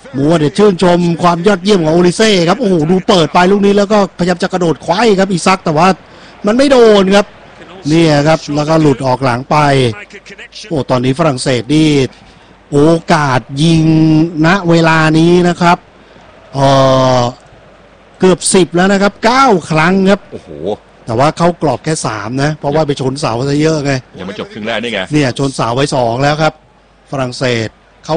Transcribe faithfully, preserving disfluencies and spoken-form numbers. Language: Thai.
มัวเดี๋ยวชื่นชมความยอดเยี่ยมของโอลิเซ่ครับโอ้โหดูเปิดไปลูกนี้แล้วก็พยายามจะกระโดดคว้าครับอีซักแต่ว่ามันไม่โดนครับเนี่ยครับแล้วก็หลุดออกหลังไปโอ้ตอนนี้ฝรั่งเศสนี่โอกาสยิงณเวลานี้นะครับเออเกือบสิบแล้วนะครับเก้าครั้งครับโอ้โหแต่ว่าเข้ากรอบแค่สามนะเพราะว่าไปชนเสาซะเยอะไงยังไม่จบครึ่งแรกนี่ไงเนี่ยชนเสาไว้สองแล้วครับฝรั่งเศส